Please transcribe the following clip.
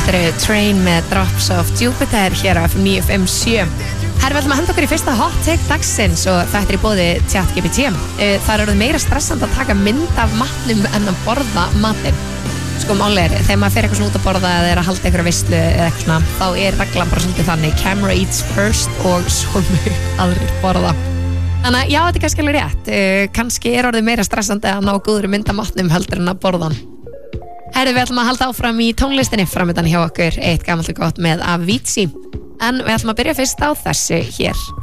Þetta eru Train með Drops of Jupiter hér á FM 957. Herra, við ætlum að henda okkur í fyrsta hot take dagsins og þetta er í boði ChatGPT. Það er orðið meira stressandi að taka mynd af matnum en að borða matinn. Sko málega er, þegar maður fer eitthvað svona út að borða eða er að halda eitthvað veislu eða eitthvað svona, þá er reglan bara svolítið þannig, camera eats first og svo mjög aðrir borða. Þannig að já, þetta er kannski alveg rétt. Kannski er orðið meira stressandi að ná góðri mynd af matnum heldur en að borða hann. Herri, við ætlum að halda áfram í tónlistinni framöndan hjá okkur, eitt gamalt og gott með Avicii. En við ætlum að byrja fyrst á þessu hér.